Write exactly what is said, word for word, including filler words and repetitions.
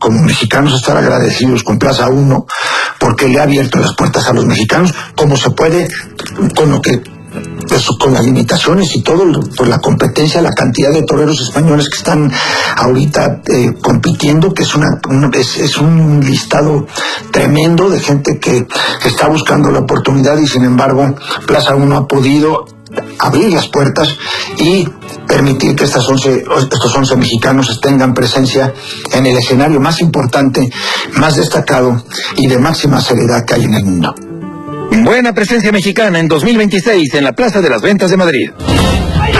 como mexicanos, estar agradecidos con Plaza uno, porque le ha abierto las puertas a los mexicanos, como se puede, con lo que, pues, con las limitaciones y todo, por la competencia, la cantidad de toreros españoles que están ahorita eh, compitiendo, que es una, una es, es un listado tremendo de gente que, que está buscando la oportunidad, y sin embargo Plaza uno ha podido abrir las puertas y permitir que estas once, estos once mexicanos tengan presencia en el escenario más importante, más destacado y de máxima seriedad que hay en el mundo. Buena presencia mexicana en dos mil veintiséis en la Plaza de las Ventas de Madrid.